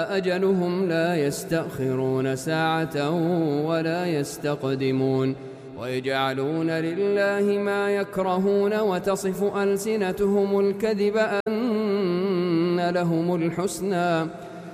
أجلهم لا يستأخرون ساعة ولا يستقدمون ويجعلون لله ما يكرهون وتصف ألسنتهم الكذب أن لهم الحسنى